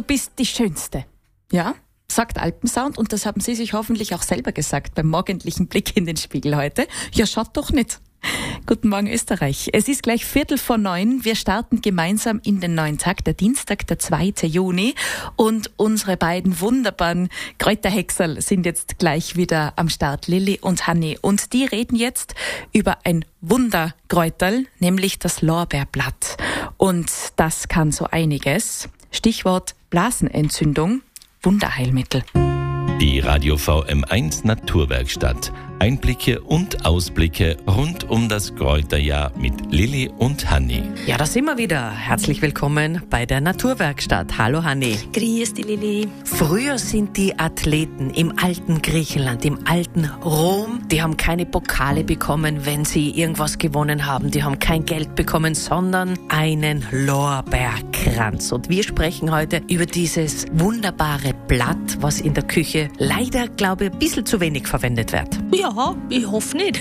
bist die Schönste. Ja, sagt Alpensound, und das haben Sie sich hoffentlich auch selber gesagt beim morgendlichen Blick in den Spiegel heute. Ja, schaut doch nicht. Guten Morgen, Österreich. Es ist gleich 8:45. Wir starten gemeinsam in den neuen Tag, der Dienstag, der 2. Juni. Und unsere beiden wunderbaren Kräuterhexerl sind jetzt gleich wieder am Start, Lilli und Hanni. Und die reden jetzt über ein Wunderkräuterl, nämlich das Lorbeerblatt. Und das kann so einiges. Stichwort Blasenentzündung, Wunderheilmittel. Die Radio VM1 Naturwerkstatt. Einblicke und Ausblicke rund um das Kräuterjahr mit Lilli und Hanni. Ja, da sind wir wieder. Herzlich willkommen bei der Naturwerkstatt. Hallo Hanni. Grüß dich, Lilli. Früher sind die Athleten im alten Griechenland, im alten Rom, die haben keine Pokale bekommen, wenn sie irgendwas gewonnen haben. Die haben kein Geld bekommen, sondern einen Lorbeerkranz. Und wir sprechen heute über dieses wunderbare Blatt, was in der Küche leider, glaube ich, ein bisschen zu wenig verwendet wird. Ja, ich hoffe nicht.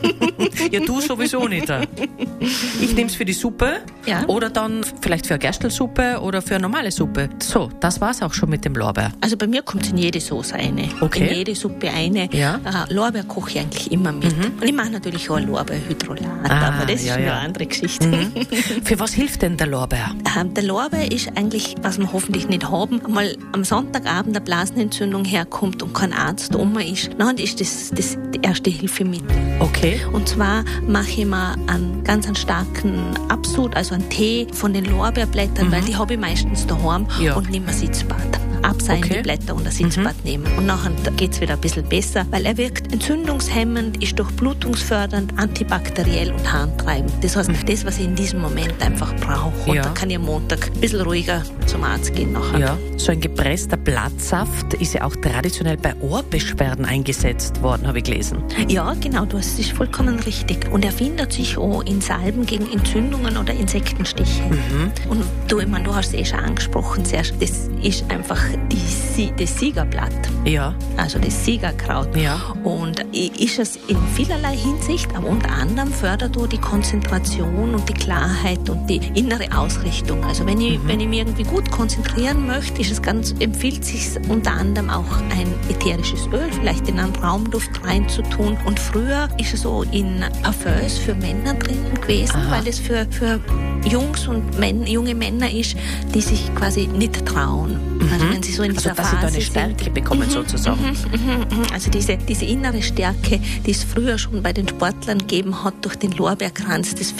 Ja, du sowieso nicht. Ich nehme es für die Suppe, Ja. Oder dann vielleicht für eine Gerstl-Suppe oder für eine normale Suppe. So, das war's auch schon mit dem Lorbeer. Also bei mir kommt es in jede Soße eine. Okay. In jede Suppe eine. Ja. Lorbeer koche ich eigentlich immer mit. Und ich mache natürlich auch ein Lorbeerhydrolat, aber das ist ja, schon ja. eine andere Geschichte. Für was hilft denn der Lorbeer? Der Lorbeer ist eigentlich, was wir hoffentlich nicht haben, mal am Sonntagabend eine Blasenentzündung herkommt und kein Arzt da ist, dann ist das die erste Hilfemittel. Okay. Und zwar mache ich mir einen ganz starken Absud, also einen Tee von den Lorbeerblättern, weil die habe ich meistens daheim, Ja. und nehme ein Sitzbad. Abseihen Okay. die Blätter und ein Sitzbad nehmen. Und nachher geht es wieder ein bisschen besser, weil er wirkt entzündungshemmend, ist durchblutungsfördernd, antibakteriell und harntreibend. Das heißt, das, was ich in diesem Moment einfach brauche. Und Ja. da kann ich am Montag ein bisschen ruhiger zum Arzt gehen nachher. Ja, so ein gepresster Blattsaft ist ja auch traditionell bei Ohrbeschwerden eingesetzt worden, habe ich gelesen. Ja, genau, das ist vollkommen richtig. Und er findet sich auch in Salben gegen Entzündungen oder Insektenstiche. Und du, ich meine, du hast es schon angesprochen, das ist einfach das Siegerblatt, Ja, also das Siegerkraut. Ja. Und ist es in vielerlei Hinsicht, aber unter anderem fördert du die Konzentration und die Klarheit und die innere Ausrichtung. Also wenn ich mich irgendwie gut konzentrieren möchte, empfiehlt sich unter anderem auch ein ätherisches Öl, vielleicht in einen Raumduft reinzutun. Und früher ist es so in Parfums für Männer drinnen gewesen, weil es für Jungs und junge Männer ist, die sich quasi nicht trauen. Also wenn sie so in also dieser dass sie da Phase eine Stärke sind. bekommen sozusagen. Also diese innere Stärke, die es früher schon bei den Sportlern gegeben hat durch den Lorbeerkranz, das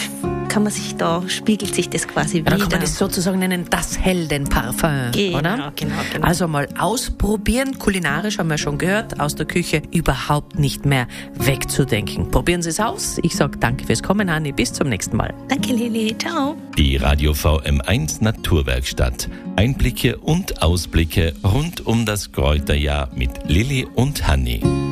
spiegelt sich das quasi Ja, wieder. da kann man das sozusagen nennen, das Heldenparfum, Genau, oder? genau. Also mal ausprobieren, kulinarisch haben wir schon gehört, aus der Küche überhaupt nicht mehr wegzudenken. Probieren Sie es aus. Ich sage danke fürs Kommen, Hanni, bis zum nächsten Mal. Danke, Lili. Ciao. Die Radio VM1 Naturwerkstatt. Einblicke und Ausblicke rund um das Kräuterjahr mit Lilli und Hanni.